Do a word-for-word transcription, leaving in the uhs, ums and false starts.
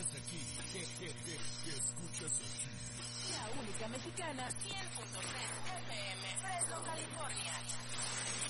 escuchas aquí, que, que, que, que escuchas aquí. La única mexicana, cien punto tres F M, Fresno, California.